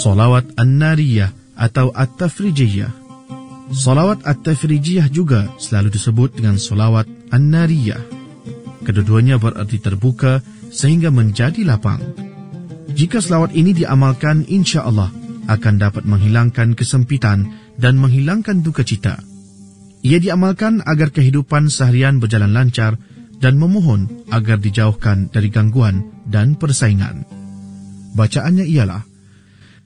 Solawat An-Nariyah atau At-Tafrijiyah. Solawat At-Tafrijiyah juga selalu disebut dengan solawat An-Nariyah. Kedua-duanya bererti terbuka sehingga menjadi lapang. Jika selawat ini diamalkan, insya-Allah akan dapat menghilangkan kesempitan dan menghilangkan duka cita. Ia diamalkan agar kehidupan seharian berjalan lancar dan memohon agar dijauhkan dari gangguan dan persaingan. Bacaannya ialah